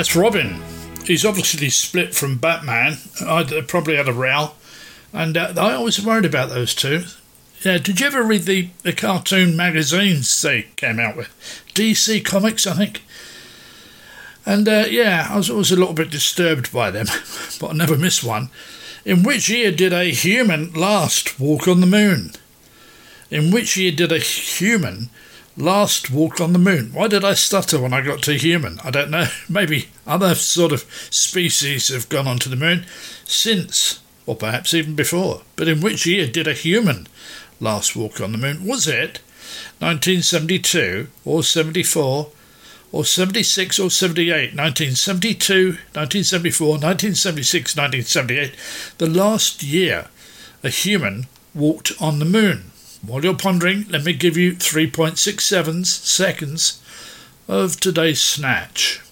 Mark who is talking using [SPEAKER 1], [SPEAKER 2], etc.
[SPEAKER 1] That's Robin. He's obviously split from Batman. They probably had a row. And I always worried about those two. Yeah, did you ever read the cartoon magazines they came out with? DC Comics, I think. And I was always a little bit disturbed by them, but I never missed one. In which year did a human last walk on the moon? In which year did a human last walk on the moon? Why did I stutter when I got to human? I don't know. Maybe other sort of species have gone onto the moon since, or perhaps even before. But in which year did a human last walk on the moon? Was it 1972 or 74 or 76 or 78? 1972, 1974, 1976, 1978. The last year a human walked on the moon. While you're pondering, let me give you 3.67 seconds of today's snatch.